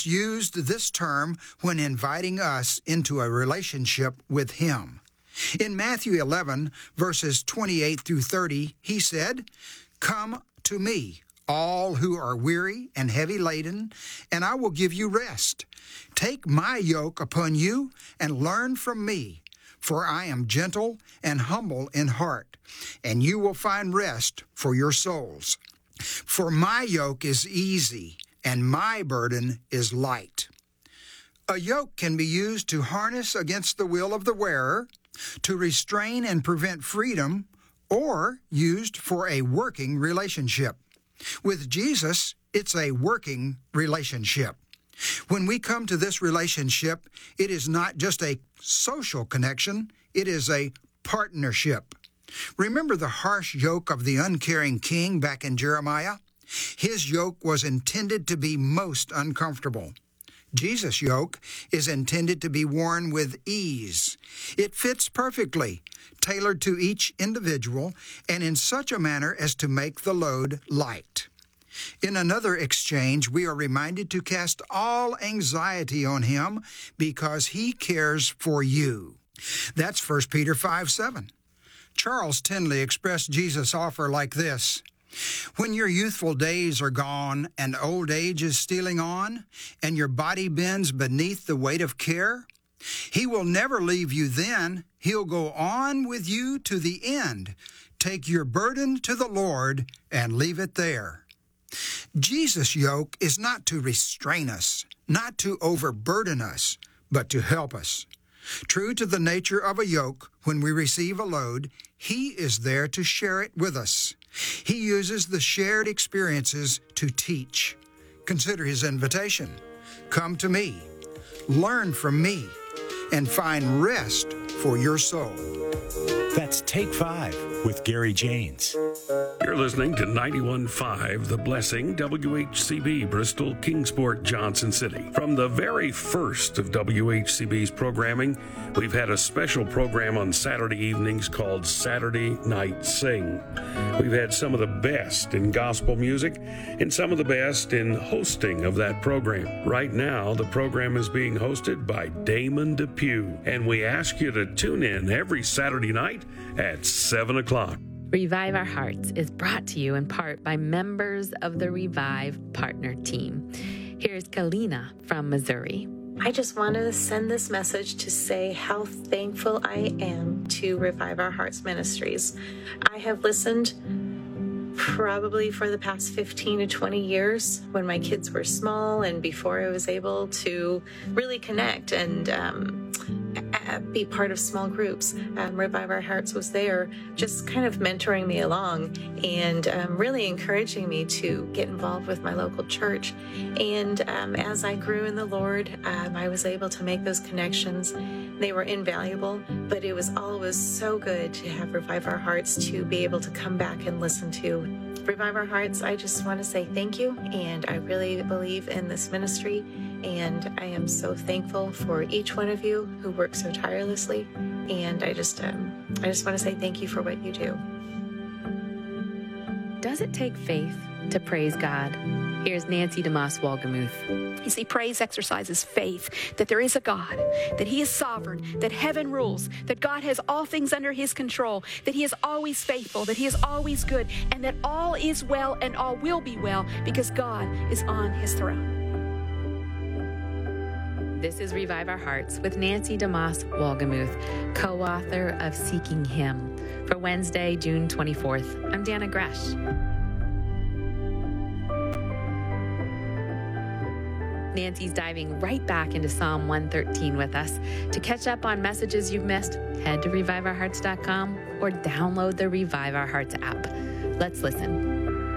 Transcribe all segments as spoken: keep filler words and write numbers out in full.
Jesus used this term when inviting us into a relationship with Him. In Matthew eleven, verses twenty-eight through thirty, He said, "Come to me, all who are weary and heavy laden, and I will give you rest. Take my yoke upon you and learn from me, for I am gentle and humble in heart, and you will find rest for your souls. For my yoke is easy, and my burden is light." A yoke can be used to harness against the will of the wearer, to restrain and prevent freedom, or used for a working relationship. With Jesus, it's a working relationship. When we come to this relationship, it is not just a social connection, it is a partnership. Remember the harsh yoke of the uncaring king back in Jeremiah? His yoke was intended to be most uncomfortable. Jesus' yoke is intended to be worn with ease. It fits perfectly, tailored to each individual, and in such a manner as to make the load light. In another exchange, we are reminded to cast all anxiety on Him because He cares for you. That's First Peter five seven. Charles Tindley expressed Jesus' offer like this: "When your youthful days are gone and old age is stealing on, and your body bends beneath the weight of care, He will never leave you then. He'll go on with you to the end. Take your burden to the Lord and leave it there." Jesus' yoke is not to restrain us, not to overburden us, but to help us. True to the nature of a yoke, when we receive a load, He is there to share it with us. He uses the shared experiences to teach. Consider His invitation. Come to me, learn from me, and find rest for your soul. That's Take Five with Gary Janes. You're listening to ninety-one point five The Blessing, W H C B, Bristol, Kingsport, Johnson City. From the very first of W H C B's programming, we've had a special program on Saturday evenings called Saturday Night Sing. We've had some of the best in gospel music and some of the best in hosting of that program. Right now, the program is being hosted by Damon Depew, and we ask you to tune in every Saturday night at seven o'clock. Revive Our Hearts is brought to you in part by members of the Revive Partner Team. Here's Kalina from Missouri. I just wanted to send this message to say how thankful I am to Revive Our Hearts Ministries. I have listened probably for the past fifteen to twenty years when my kids were small and before I was able to really connect and um, be part of small groups. Um, Revive Our Hearts was there just kind of mentoring me along and um, really encouraging me to get involved with my local church. And um, as I grew in the Lord, um, I was able to make those connections. They were invaluable, but it was always so good to have Revive Our Hearts to be able to come back and listen to. Revive Our Hearts, I just want to say thank you, and I really believe in this ministry, and I am so thankful for each one of you who work so tirelessly, and I just, um, I just want to say thank you for what you do. Does it take faith to praise God? Here's Nancy DeMoss Walgemuth. You see, praise exercises faith that there is a God, that He is sovereign, that heaven rules, that God has all things under His control, that He is always faithful, that He is always good, and that all is well and all will be well because God is on His throne. This is Revive Our Hearts with Nancy DeMoss Walgemuth, co-author of Seeking Him. For Wednesday, June twenty-fourth, I'm Dana Gresh. Nancy's diving right back into Psalm one thirteen with us. To catch up on messages you've missed, head to revive our hearts dot com or download the Revive Our Hearts app. Let's listen.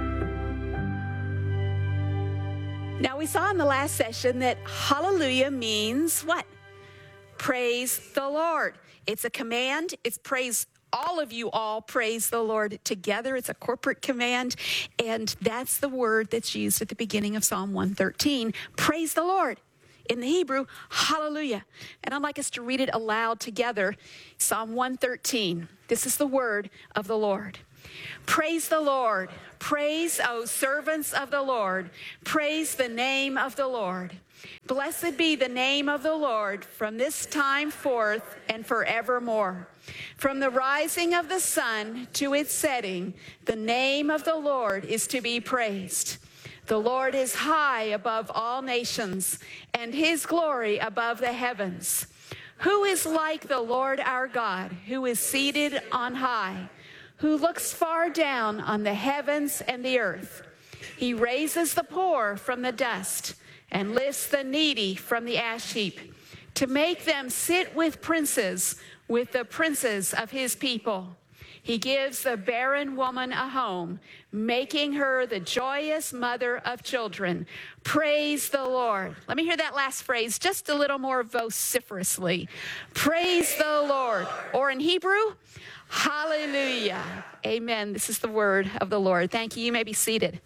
Now, we saw in the last session that hallelujah means what? Praise the Lord. It's a command. It's praise. All of you all praise the Lord together. It's a corporate command, and that's the word that's used at the beginning of Psalm one thirteen. Praise the Lord. In the Hebrew, hallelujah. And I'd like us to read it aloud together. Psalm one thirteen. This is the word of the Lord. Praise the Lord. Praise, O servants of the Lord. Praise the name of the Lord. Blessed be the name of the Lord from this time forth and forevermore. From the rising of the sun to its setting, the name of the Lord is to be praised. The Lord is high above all nations, and his glory above the heavens. Who is like the Lord our God, who is seated on high, who looks far down on the heavens and the earth? He raises the poor from the dust and lifts the needy from the ash heap, to make them sit with princes, with the princes of his people. He gives the barren woman a home, making her the joyous mother of children. Praise the Lord. Let me hear that last phrase just a little more vociferously. Praise the Lord. Or in Hebrew, hallelujah. Amen. This is the word of the Lord. Thank you. You may be seated.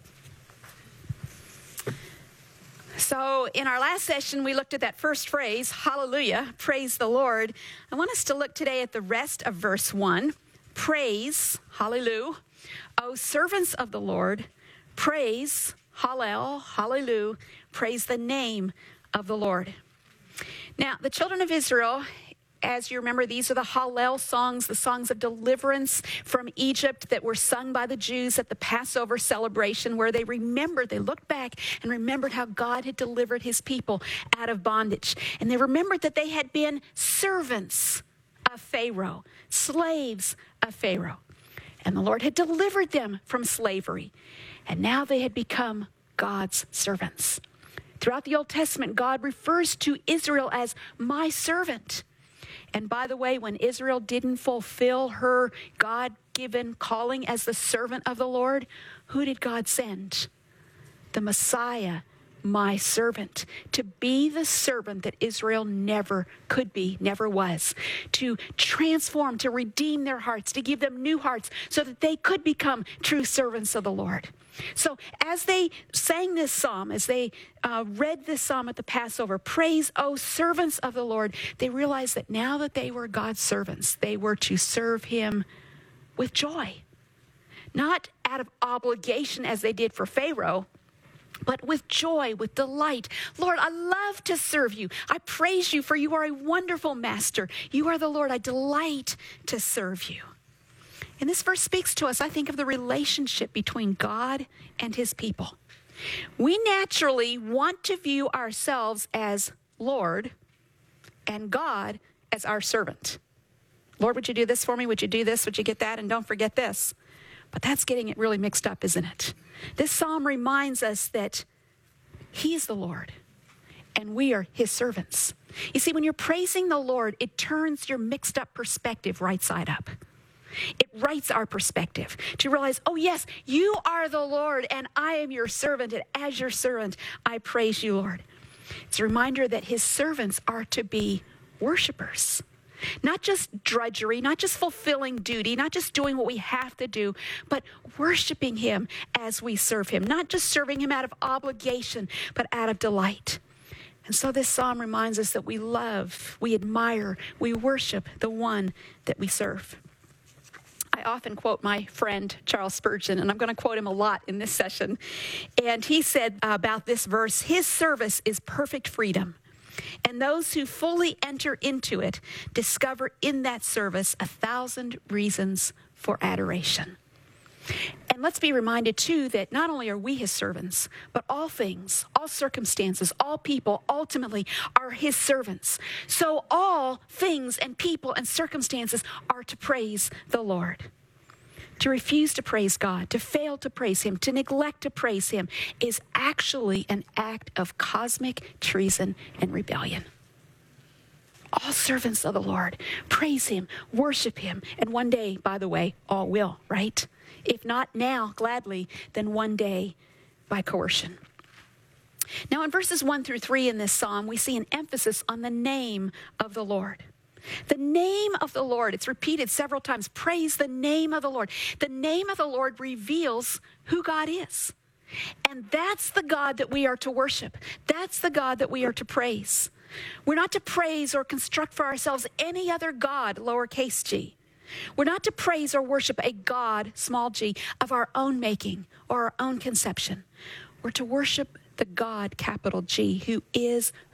So in our last session, we looked at that first phrase, hallelujah, praise the Lord. I want us to look today at the rest of verse one. Praise, hallelujah, O servants of the Lord, praise, hallel, hallelujah, praise the name of the Lord. Now, the children of Israel, as you remember, these are the Hallel songs, the songs of deliverance from Egypt that were sung by the Jews at the Passover celebration, where they remembered, they looked back and remembered how God had delivered his people out of bondage. And they remembered that they had been servants of Pharaoh, slaves of Pharaoh. And the Lord had delivered them from slavery. And now they had become God's servants. Throughout the Old Testament, God refers to Israel as my servant. And by the way, when Israel didn't fulfill her God-given calling as the servant of the Lord, who did God send? The Messiah, my servant, to be the servant that Israel never could be, never was, to transform, to redeem their hearts, to give them new hearts so that they could become true servants of the Lord. So as they sang this psalm, as they uh, read this psalm at the Passover, praise, O servants of the Lord, they realized that now that they were God's servants, they were to serve him with joy. Not out of obligation as they did for Pharaoh, but with joy, with delight. Lord, I love to serve you. I praise you, for you are a wonderful master. You are the Lord. I delight to serve you. And this verse speaks to us, I think, of the relationship between God and his people. We naturally want to view ourselves as Lord and God as our servant. Lord, would you do this for me? Would you do this? Would you get that? And don't forget this. But that's getting it really mixed up, isn't it? This psalm reminds us that he is the Lord and we are his servants. You see, when you're praising the Lord, it turns your mixed up perspective right side up. It rights our perspective to realize, oh yes, you are the Lord and I am your servant, and as your servant, I praise you, Lord. It's a reminder that his servants are to be worshipers. Not just drudgery, not just fulfilling duty, not just doing what we have to do, but worshiping him as we serve him. Not just serving him out of obligation, but out of delight. And so this psalm reminds us that we love, we admire, we worship the one that we serve. I often quote my friend Charles Spurgeon, and I'm going to quote him a lot in this session. And he said about this verse, his service is perfect freedom. And those who fully enter into it discover in that service a thousand reasons for adoration. And let's be reminded, too, that not only are we his servants, but all things, all circumstances, all people ultimately are his servants. So all things and people and circumstances are to praise the Lord. To refuse to praise God, to fail to praise him, to neglect to praise him is actually an act of cosmic treason and rebellion. All servants of the Lord, praise him, worship him, and one day, by the way, all will, right? If not now, gladly, then one day by coercion. Now in verses one through three in this psalm, we see an emphasis on the name of the Lord. The name of the Lord, it's repeated several times. Praise the name of the Lord. The name of the Lord reveals who God is. And that's the God that we are to worship. That's the God that we are to praise. We're not to praise or construct for ourselves any other God, lowercase g. We're not to praise or worship a God, small g, of our own making or our own conception. We're to worship the God, capital G, who is